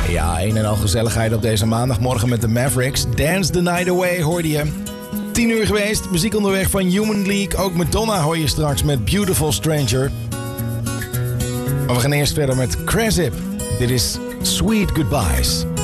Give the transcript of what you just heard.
Ja, een en al gezelligheid op deze maandagmorgen met de Mavericks. Dance the Night Away hoorde je. 10 uur geweest, muziek onderweg van Human League. Ook Madonna hoor je straks met Beautiful Stranger. Maar we gaan eerst verder met Krasip. Dit is Sweet Goodbyes.